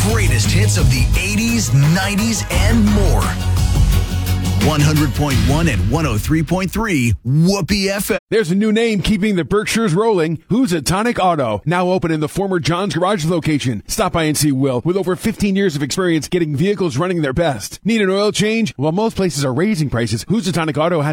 greatest hits of the 80s, 90s, and more. 100.1 and 103.3 Whoopee FM. There's a new name keeping the Berkshires rolling. Housatonic Auto, now open in the former John's Garage location. Stop by and see Will, with over 15 years of experience getting vehicles running their best. Need an oil change? While most places are raising prices, Housatonic Auto has